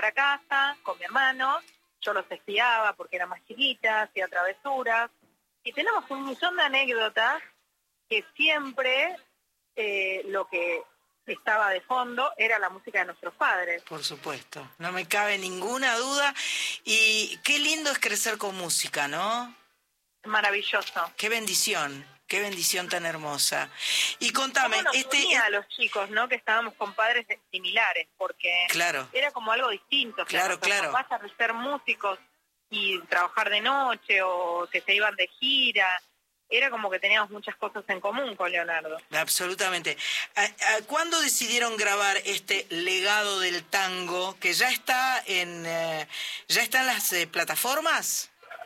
para casa con mi hermano, yo los espiaba porque era más chiquita, hacía travesuras, y tenemos un millón de anécdotas que siempre lo que estaba de fondo era la música de nuestros padres. Por supuesto, no me cabe ninguna duda. Y qué lindo es crecer con música, ¿no? Maravilloso. Qué bendición tan hermosa. Y contame, ¿Cómo nos unía a los chicos, no? Que estábamos con padres similares, porque claro, era como algo distinto. Claro, claro. Vas a ser músicos y trabajar de noche o que se iban de gira. Era como que teníamos muchas cosas en común con Leonardo. Absolutamente. ¿Cuándo decidieron grabar este legado del tango que ya está en las plataformas?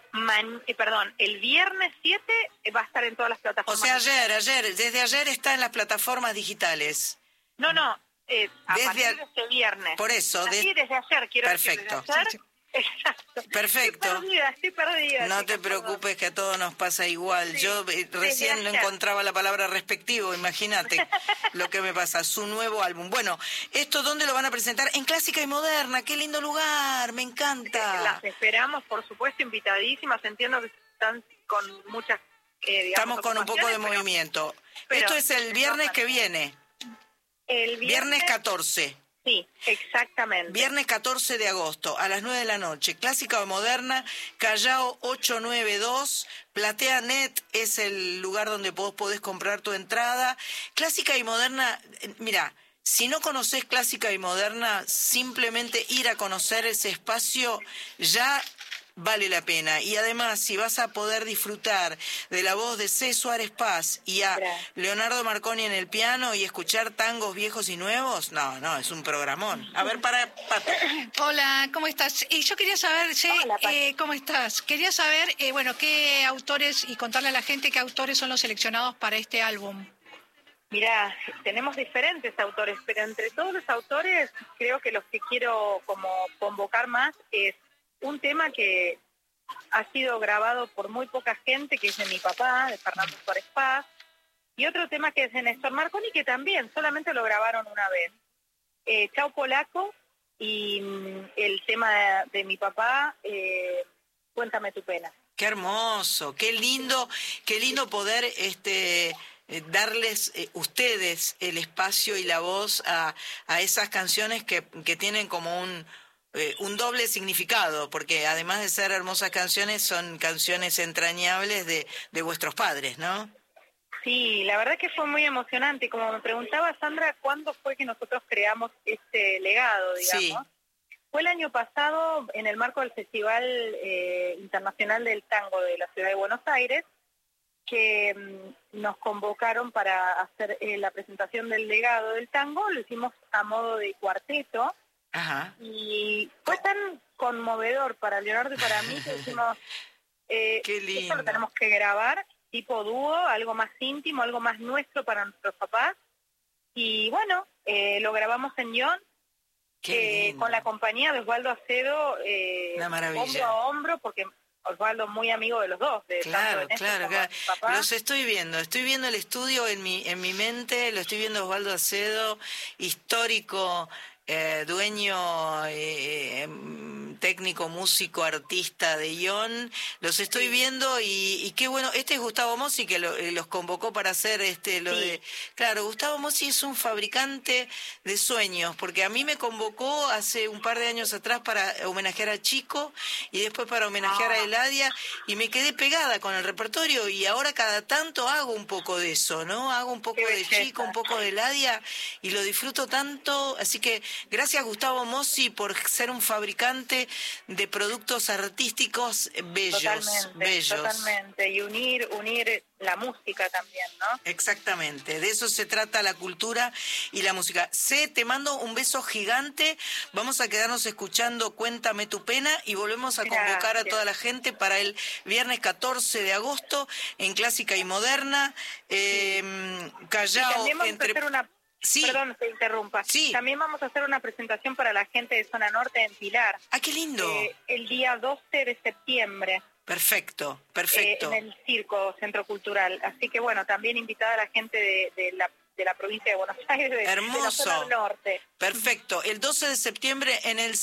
El viernes 7 va a estar en todas las plataformas. O sea, desde ayer está en las plataformas digitales. No, a partir de este viernes. Por eso. Desde ayer, quiero Perfecto. decir, desde ayer. Exacto. Perfecto. Estoy perdida. No te preocupes, que a todos nos pasa igual. Sí, yo recién no encontraba la palabra respectivo, imagínate lo que me pasa. Su nuevo álbum. Bueno, ¿esto dónde lo van a presentar? En Clásica y Moderna. ¡Qué lindo lugar! Me encanta. Las esperamos, por supuesto, invitadísimas. Entiendo que están con muchas... Estamos con un poco de movimiento. Esto es el viernes que viene. El viernes 14. Sí, exactamente. Viernes 14 de agosto, a las 9 de la noche. Clásica o Moderna, Callao 892. PlateaNet es el lugar donde vos podés comprar tu entrada. Clásica y Moderna, mira, si no conocés Clásica y Moderna, simplemente ir a conocer ese espacio ya vale la pena. Y además, si vas a poder disfrutar de la voz de C. Suárez Paz y a Leonardo Marconi en el piano y escuchar tangos viejos y nuevos, no, es un programón. A ver, Pato. Hola, ¿cómo estás? Y yo quería saber, ¿cómo estás? Quería saber, qué autores, y contarle a la gente qué autores son los seleccionados para este álbum. Mirá, tenemos diferentes autores, pero entre todos los autores, creo que los que quiero como convocar más es un tema que ha sido grabado por muy poca gente, que es de mi papá, de Fernando Suárez Paz, y otro tema que es de Néstor Marconi, que también solamente lo grabaron una vez. Chau Polaco, y el tema de mi papá, Cuéntame tu pena. Qué hermoso, qué lindo poder darles ustedes el espacio y la voz a esas canciones que tienen como un doble significado, porque además de ser hermosas canciones, son canciones entrañables de vuestros padres, ¿no? Sí, la verdad que fue muy emocionante. Como me preguntaba Sandra, ¿cuándo fue que nosotros creamos este legado, digamos? Sí. Fue el año pasado, en el marco del Festival Internacional del Tango de la Ciudad de Buenos Aires, que nos convocaron para hacer la presentación del legado del tango. Lo hicimos a modo de cuarteto. Ajá. Y fue tan conmovedor para Leonardo y para mí que dijimos, qué lindo. Esto lo tenemos que grabar, tipo dúo, algo más íntimo, algo más nuestro para nuestros papás. Y bueno, lo grabamos en Lyon, con la compañía de Osvaldo Acedo, hombro a hombro, porque Osvaldo muy amigo de los dos. Claro. Los estoy viendo el estudio en mi mente, lo estoy viendo Osvaldo Acedo, histórico, dueño, técnico, músico, artista de Ion. Los estoy viendo y qué bueno. Este es Gustavo Mossi, que los convocó para hacer de... Claro, Gustavo Mossi es un fabricante de sueños, porque a mí me convocó hace un par de años atrás para homenajear a Chico y después para homenajear a Eladia, y me quedé pegada con el repertorio, y ahora cada tanto hago un poco de eso, ¿no? Hago un poco de Chico, un poco de Eladia, y lo disfruto tanto. Así que gracias, Gustavo Mossi, por ser un fabricante de productos artísticos bellos. Totalmente. Y unir la música también, ¿no? Exactamente. De eso se trata la cultura y la música. Te mando un beso gigante. Vamos a quedarnos escuchando Cuéntame tu pena y volvemos a convocar a toda la gente para el viernes 14 de agosto en Clásica y Moderna. Callao, Perdón, te interrumpa. Sí. También vamos a hacer una presentación para la gente de Zona Norte en Pilar. ¡Ah, qué lindo! El día 12 de septiembre. Perfecto. En el Circo Centro Cultural. Así que bueno, también invitada a la gente de la provincia de Buenos Aires, Hermoso. de la Zona Norte. Perfecto. El 12 de septiembre en el